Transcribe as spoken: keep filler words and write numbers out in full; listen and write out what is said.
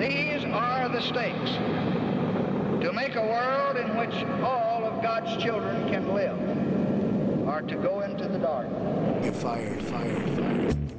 These are the stakes to make a world in which all of God's children can live, or to go into the dark. You're fired, fired, fired.